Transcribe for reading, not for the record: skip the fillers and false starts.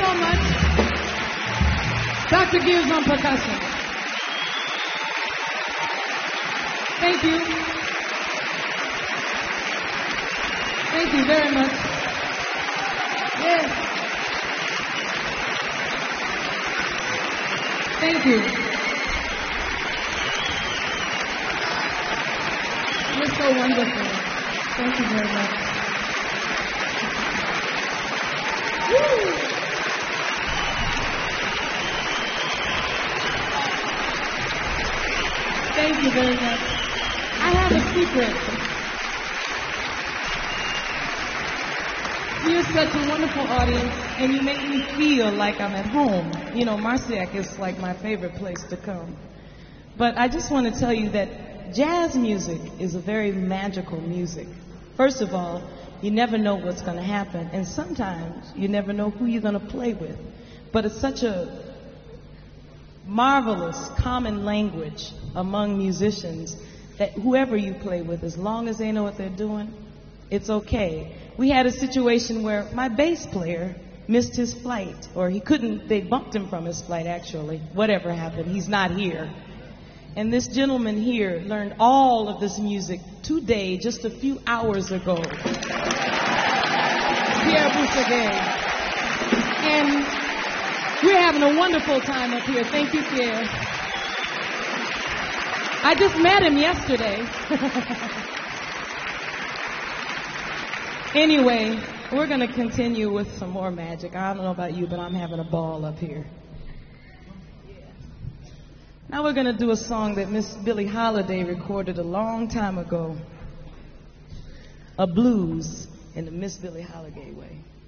so much. Dr. Gibbs on percussion. Thank you. Thank you very much. Yes. Thank you. You're so wonderful. Thank you very much. Woo. Thank you very much. I have a secret. You're such a wonderful audience, and you make me feel like I'm at home. You know, Marciac is like my favorite place to come. But I just want to tell you that jazz music is a very magical music. First of all, you never know what's going to happen, and sometimes you never know who you're going to play with. But it's such a marvelous common language among musicians that whoever you play with, as long as they know what they're doing, it's okay. We had a situation where my bass player missed his flight, or they bumped him from his flight actually. Whatever happened, he's not here. And this gentleman here learned all of this music today, just a few hours ago. Pierre Boussaguet. And we're having a wonderful time up here. Thank you, Pierre. I just met him yesterday. Anyway, we're going to continue with some more magic. I don't know about you, but I'm having a ball up here. Now we're going to do a song that Miss Billie Holiday recorded a long time ago. A blues in the Miss Billie Holiday way.